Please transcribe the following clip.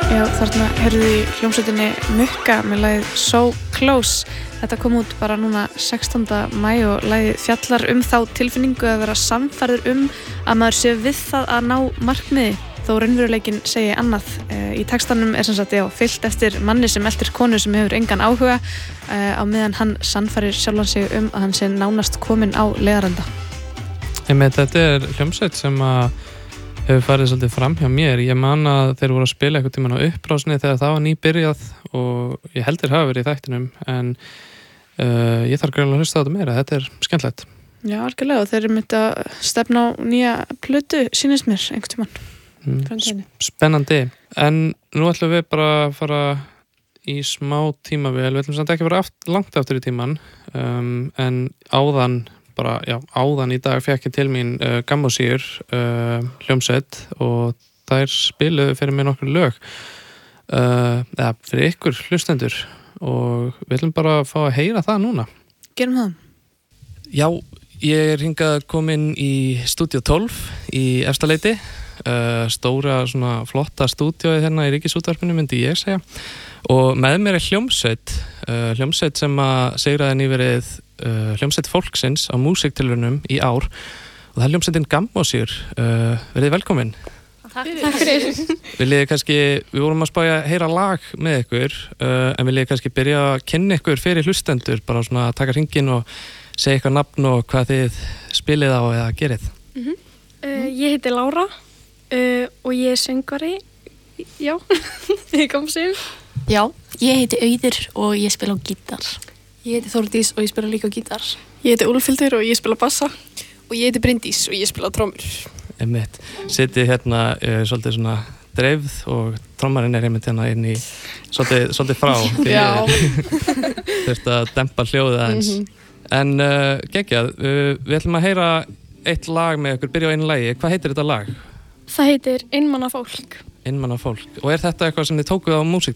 Já, þarna heyrðu í hljómsveitinni Mukka með lagið So Close. Þetta kom út bara núna 16. maí og lagið fjallar þá tilfinningu að vera sannfærður að maður sé við það að ná markmiði, þó raunveruleikinn segi annað. Í textanum sem sagt, fylgt eftir manni sem eltir konu sem hefur engan áhuga á meðan hann sannfærir sjálfan sig að hann sé nánast kominn á leiðarenda. Þetta hljómsveit sem að hefur farið svolítið fram hjá mér. Ég man að þeir voru að spila eitthvað tímann á upprásni þegar það var nýbyrjað og ég heldur hafa verið í þættinum, en ég þarf greinilega að hlusta á þetta meira. Þetta skemmtilegt. Já, algjörlega, og þeir eru myndið að stefna á nýja plötu, sýnist mér, einhvern tímann. Spennandi. En nú ætlum við bara að fara í smá tímavél. Við ætlum samt ekki að fara langt aftur í tímann, en áðan í dag fekk ég til mín Gammosíur hljómsveit og þær spiluðu fyrir mig nokkur lög eða fyrir ykkur hlustendur og við ætlum bara að fá að heyra það núna. Gerum það. Já, ég er hingað komin í Stúdíó 12 í Efstaleiti, stóra svona flotta stúdíóið hérna í Ríkisútvarpinu myndi ég segja, og með mér er hljómsveit sem að sigraði nýverið hljómsveit fólksins á músiktilraunum í ár og það er hljómsveitin Gammosíur. Verið velkomin. Takk fyrir. Við vorum að spája að heyra lag með ykkur, en viljið kannski byrja að kynna ykkur fyrir hlustendur, bara svona að taka hringinn og segja eitthvað nafn og hvað þið spilið á eða gerið. Ég heiti Lára og ég er söngvari. Já, ég er Gammosíur. Já, ég heiti Auður og ég spila á gítar. Ég heiti Þórdís og ég spila líka á gítar. Ég heiti Úlfhildur og ég spila bassa. Og ég heiti Bryndís og ég spila trommur. Einmitt. Sitið hérna svolítið svona dreifð og trommarinn er einmitt hérna inn í svolítið frá. Já. Þurft að dempa hljóðið aðeins. En geggjað, við ætlum að heyra eitt lag með ykkur, byrja á einu lagi. Hvað heitir þetta lag? Það heitir Einmana fólk. Einmana fólk. Og er þetta eitthvað sem þið tókuð á músík